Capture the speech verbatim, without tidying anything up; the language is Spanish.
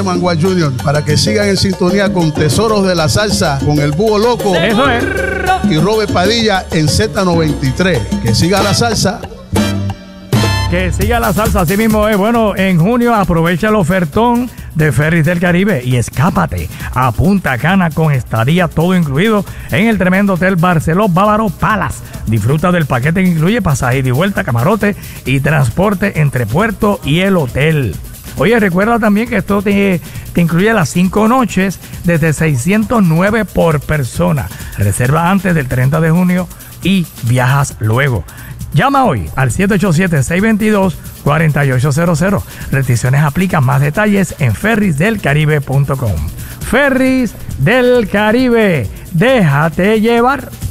Mangual Junior, para que sigan en sintonía con Tesoros de la Salsa, con el Búho Loco. Eso es. Y Robert Padilla en Z noventa y tres. Que siga la salsa. Que siga la salsa, así mismo es. Bueno, en junio aprovecha el ofertón de Ferries del Caribe y escápate a Punta Cana con estadía todo incluido en el tremendo hotel Barceló Bávaro Palace. Disfruta del paquete que incluye pasaje ida y vuelta, camarote y transporte entre puerto y el hotel. Oye, recuerda también que esto te, te incluye las cinco noches desde seiscientos nueve por persona. Reserva antes del treinta de junio y viajas luego. Llama hoy al siete ocho siete, seis dos dos, cuatro ocho cero cero. Restricciones aplican. Más detalles en ferries del caribe punto com. Ferries del Caribe. Déjate llevar.